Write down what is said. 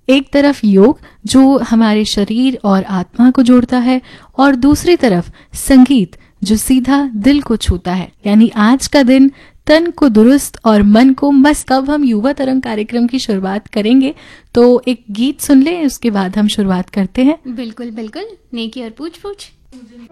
एक तरफ योग जो हमारे शरीर और आत्मा को जोड़ता है और दूसरी तरफ संगीत जो सीधा दिल को छूता है। यानी आज का दिन तन को दुरुस्त और मन को मस्त। अब हम युवा तरंग कार्यक्रम की शुरुआत करेंगे, तो एक गीत सुन ले, उसके बाद हम शुरुआत करते हैं। बिल्कुल बिल्कुल, नेकी और पूछ पूछ।